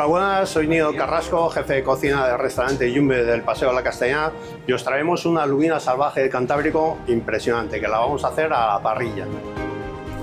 Hola, buenas, soy Nino Carrasco, jefe de cocina del restaurante Yumbe del Paseo de la Castellana, y os traemos una lubina salvaje de Cantábrico impresionante, que la vamos a hacer a la parrilla.